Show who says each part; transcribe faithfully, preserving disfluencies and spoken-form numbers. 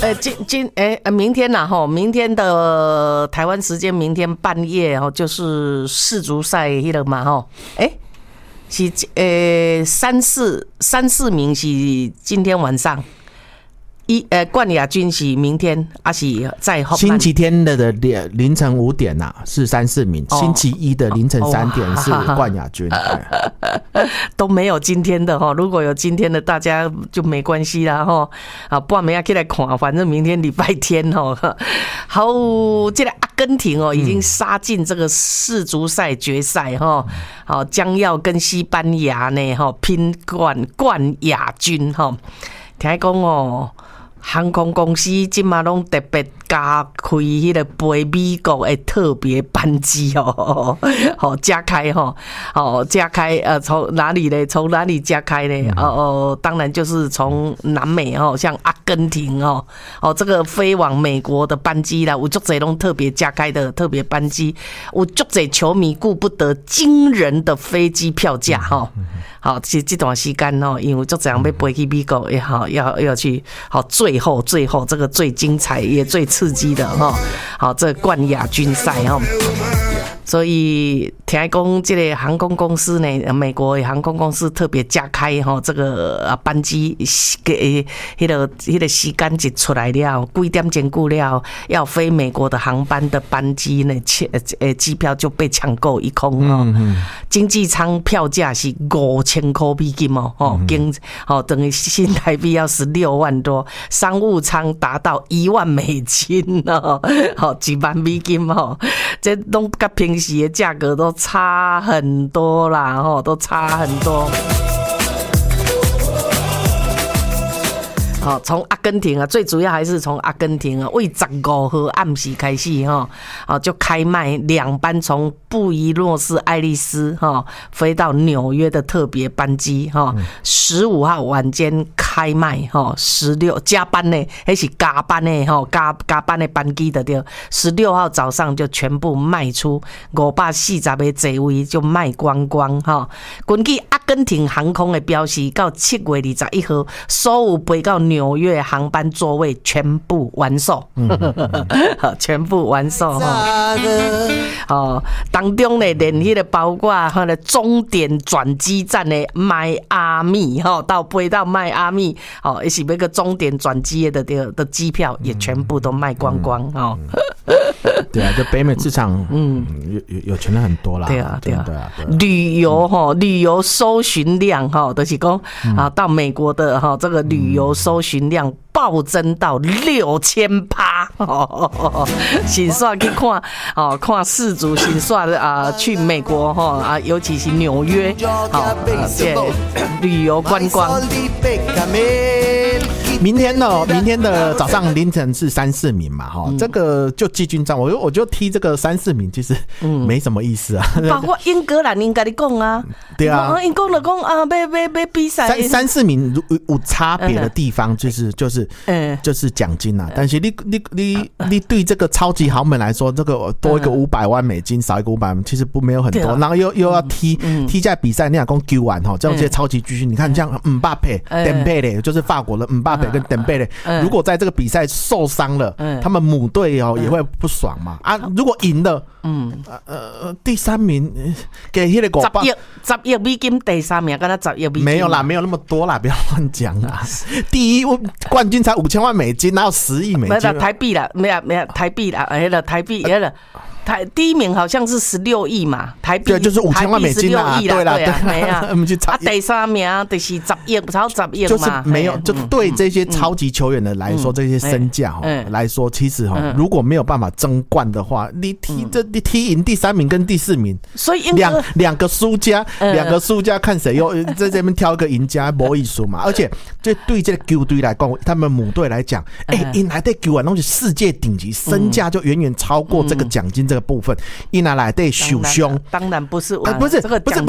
Speaker 1: 呃，今今哎、呃，明天呐哈，明天的台湾时间明天半夜哦，就是世足赛迄个嘛哈，哎、欸，是呃三四三四名是今天晚上。一呃，冠亚军是明天，还是在后
Speaker 2: 星期天的的凌晨五点呐、啊，是三四名；哦、星期一的凌晨三点是冠亚军，
Speaker 1: 哦、都没有今天的哈。如果有今天的，大家就没关系啦哈。啊，不然明天起来看，反正明天礼拜天哦。好，这个阿根廷哦，已经杀进这个世足赛决赛哈。好，将要跟西班牙呢哈拼冠冠亚军哈。听讲哦。航空公司今嘛拢特别加开迄个飞美国的特别班机哦，好加开哈，哦加开呃从哪里呢？从哪里加开呢？哦哦，当然就是从南美哦，像阿根廷哦，哦这个飞往美国的班机啦，有足侪拢特别加开的特别班机，有足侪球迷顾不得惊人的飞机票价哈。好，其实这段时间哦，因为足侪人要飞去美国也好，要要去好最后最后这个最精彩也最刺激的哈，好这冠亚军赛哈。所以听讲这个航空公司呢，美国的航空公司特别加开哈这个班机，给迄个迄个时间一出来了，几点钟过了，要飞美国的航班的班机呢，呃机票就被抢购一空哦。经济舱票价是五千块美金哦，哦经哦等于新台币要十六万多，商务舱达到一万美金哦，好几万美金哦，这都跟平时的价格都差很多啦，吼，都差很多。哦，从阿根廷啊，最主要还是从阿根廷啊，为十五号暗时开始哈，哦就开卖两班从布宜诺斯艾利斯哈飞到纽约的特别班机哈，十五号晚间开卖哈，十六加班呢，还是加班呢哈，加加班的班机的对，十六号早上就全部卖出，五百四十个座位就卖光光哈。根据阿根廷航空的标示，到七月二十一号，所有飞到纽约航班座位全部完售，全部完售哈。哦，当中呢，连迄个包括迄个终点转机站的迈阿密哈，到飞到迈阿密，哦，也是那个终点转机的的的机票也全部都卖光光哦。
Speaker 2: 对啊，就北美市场，嗯，有有有钱人很多啦。
Speaker 1: 对啊，对啊，对啊。旅游哈，旅游搜寻量哈，就是讲啊，到美国的哈这个旅游搜寻量暴增到六千趴，先煞去看哦，看世足，先煞啊去美国哈啊，尤其是纽约，好，这旅游观光。
Speaker 2: 明天呢？明天的早上凌晨是三四名嘛，哈、嗯，这个就季军战，我就我就踢这个三四名，其实没什么意思啊。
Speaker 1: 包括英格兰，应该你讲啊，
Speaker 2: 对啊，
Speaker 1: 英格兰讲啊，要要要比赛，
Speaker 2: 三三四名有差别的地方，就是就是嗯，就是奖金啊。但是你你你你对这个超级豪门来说，这个多一个五百万美金，少一个五百万，其实不没有很多。然后又又要踢、嗯、踢在比赛，你想讲九万哈，这种这些超级巨星，你看像姆巴佩、登贝勒，就是法国的姆巴佩。跟登贝勒，如果在这个比赛受伤了，嗯、他们母队哦、嗯、也会不爽嘛。啊，如果赢了，嗯，呃，第三名给那个
Speaker 1: 十亿十亿美金，第三名跟他十亿美金，
Speaker 2: 没有啦，没有那么多啦，不要乱讲啦。第一冠军才五千万美金，哪有十亿美金？
Speaker 1: 没有台币啦，没有没有台币啦，哎了台币哎了。台第一名好像是十六亿嘛，台币
Speaker 2: 对，就是五千万美金啊，对啦，
Speaker 1: 对啊，没啊，
Speaker 2: 我们去查。
Speaker 1: 啊，第三名就是十亿，超十亿嘛，
Speaker 2: 就是没有，就对这些超级球员的来说，这些身价哈来说，其实哈，如果没有办法争冠的话，你踢这你踢赢第三名跟第四名，
Speaker 1: 所以
Speaker 2: 两两个输家，两个输家看谁又在这边挑一个赢家，没意思嘛。而且这对这个球队来讲，他们母队来讲，哎，因来对球员东西世界顶级，身价就远远超过这个奖金。这个部分，一拿来对受伤，
Speaker 1: 当然不是，
Speaker 2: 呃、不是，
Speaker 1: 这个
Speaker 2: 不是，不